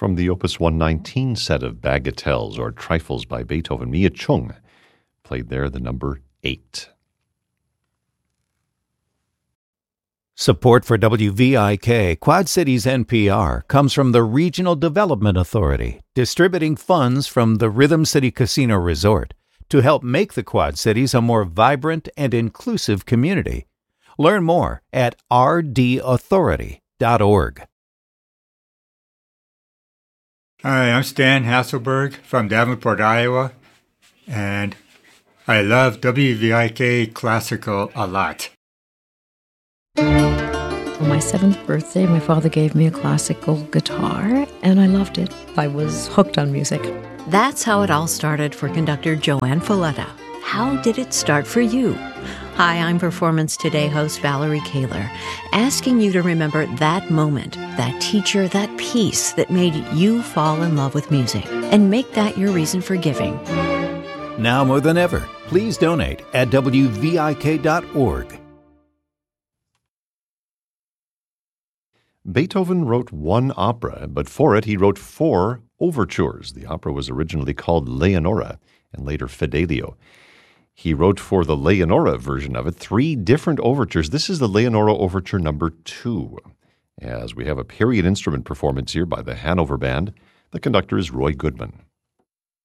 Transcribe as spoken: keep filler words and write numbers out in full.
From the Opus one nineteen set of bagatelles or trifles by Beethoven, Mia Chung played there the number eight. Support for W V I K, Quad Cities N P R, comes from the Regional Development Authority, distributing funds from the Rhythm City Casino Resort to help make the Quad Cities a more vibrant and inclusive community. Learn more at r d authority dot org. Hi, I'm Stan Hasselberg from Davenport, Iowa, and I love W V I K Classical a lot. For my seventh birthday, my father gave me a classical guitar, and I loved it. I was hooked on music. That's how it all started for conductor Joanne Folletta. How did it start for you? Hi, I'm Performance Today host Valerie Kaler, asking you to remember that moment, that teacher, that piece that made you fall in love with music, and make that your reason for giving. Now more than ever, please donate at w v i k dot org. Beethoven wrote one opera, but for it he wrote four overtures. The opera was originally called Leonora and later Fidelio. He wrote for the Leonora version of it three different overtures. This is the Leonora Overture number two. As we have a period instrument performance here by the Hanover Band, the conductor is Roy Goodman.